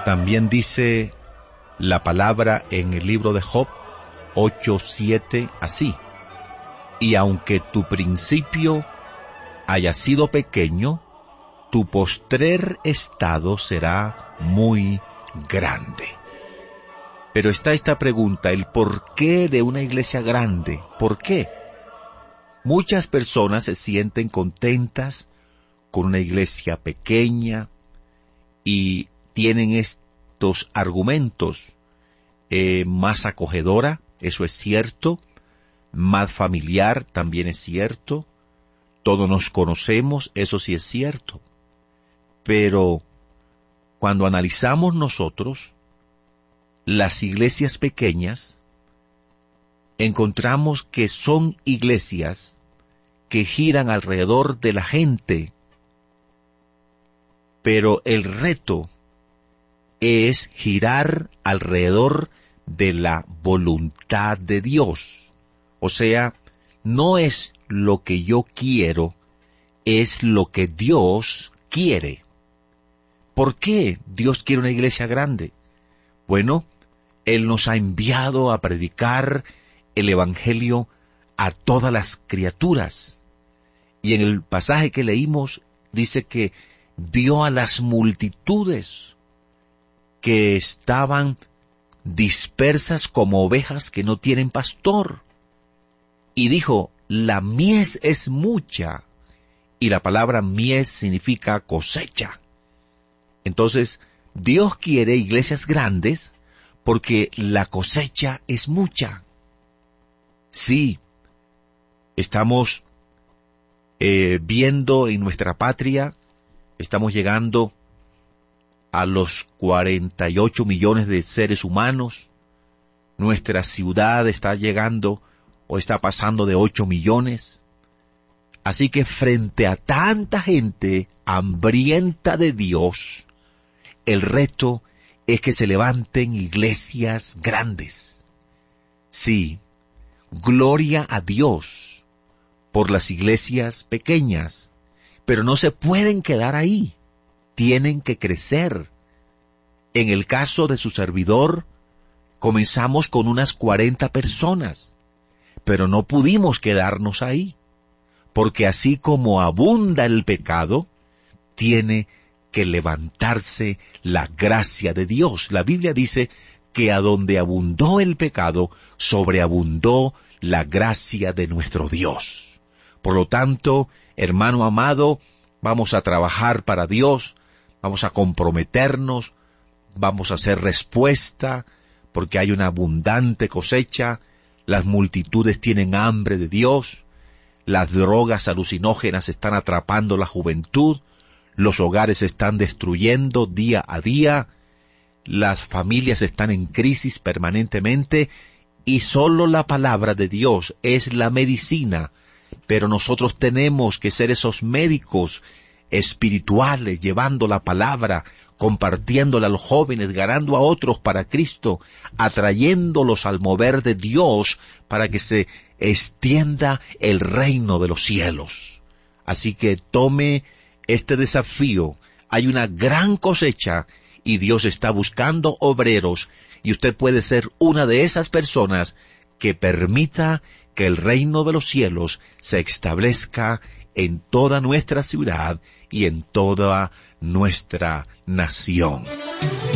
También dice la palabra en el libro de Job 8:7 así: y aunque tu principio haya sido pequeño, tu postrer estado será muy grande. Pero está esta pregunta, el por qué de una iglesia grande. ¿Por qué? Muchas personas se sienten contentas con una iglesia pequeña y tienen estos argumentos. Más acogedora, eso es cierto. Más familiar, también es cierto. Todos nos conocemos, eso sí es cierto. Pero cuando analizamos nosotros las iglesias pequeñas, encontramos que son iglesias que giran alrededor de la gente, pero el reto es girar alrededor de la voluntad de Dios. O sea, no es lo que yo quiero, es lo que Dios quiere. ¿Por qué Dios quiere una iglesia grande? Bueno, Él nos ha enviado a predicar el Evangelio a todas las criaturas. Y en el pasaje que leímos dice que vio a las multitudes que estaban dispersas como ovejas que no tienen pastor. Y dijo, la mies es mucha. Y la palabra mies significa cosecha. Entonces, Dios quiere iglesias grandes porque la cosecha es mucha. Sí, estamos viendo en nuestra patria, estamos llegando a los 48 millones de seres humanos. Nuestra ciudad está llegando o está pasando de 8 millones. Así que frente a tanta gente hambrienta de Dios, el reto es que se levanten iglesias grandes. Sí, gloria a Dios por las iglesias pequeñas, pero no se pueden quedar ahí, tienen que crecer. En el caso de su servidor, comenzamos con unas 40 personas, pero no pudimos quedarnos ahí, porque así como abunda el pecado, tiene que levantarse la gracia de Dios. La Biblia dice que a donde abundó el pecado, sobreabundó la gracia de nuestro Dios. Por lo tanto, hermano amado, vamos a trabajar para Dios, vamos a comprometernos, vamos a hacer respuesta, porque hay una abundante cosecha, las multitudes tienen hambre de Dios, las drogas alucinógenas están atrapando la juventud, los hogares se están destruyendo día a día, las familias están en crisis permanentemente, y solo la palabra de Dios es la medicina, pero nosotros tenemos que ser esos médicos espirituales, llevando la palabra, compartiéndola a los jóvenes, ganando a otros para Cristo, atrayéndolos al mover de Dios para que se extienda el reino de los cielos. Así que tome este desafío. Hay una gran cosecha y Dios está buscando obreros, y usted puede ser una de esas personas que permita que el reino de los cielos se establezca en toda nuestra ciudad y en toda nuestra nación.